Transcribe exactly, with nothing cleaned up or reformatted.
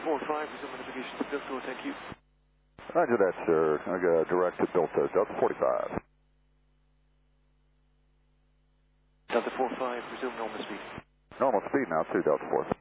four five, resume navigation to Delta, thank you. Roger that, sir. I got direct to Delta, Delta forty-five. Delta four five, resume normal speed. Normal speed now to Delta forty-five.